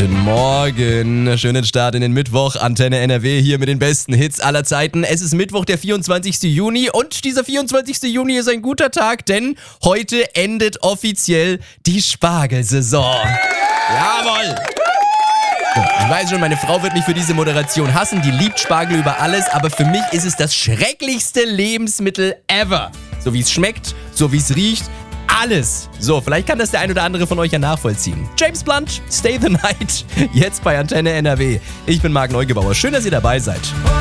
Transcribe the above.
Guten Morgen, schönen Start in den Mittwoch, Antenne NRW hier mit den besten Hits aller Zeiten. Es ist Mittwoch, der 24. Juni und dieser 24. Juni ist ein guter Tag, denn heute endet offiziell die Spargelsaison. Jawohl! Ich weiß schon, meine Frau wird mich für diese Moderation hassen, die liebt Spargel über alles, aber für mich ist es das schrecklichste Lebensmittel ever. So wie es schmeckt, so wie es riecht, alles. So, vielleicht kann das der ein oder andere von euch ja nachvollziehen. James Blunt, Stay the Night, jetzt bei Antenne NRW. Ich bin Marc Neugebauer, schön, dass ihr dabei seid.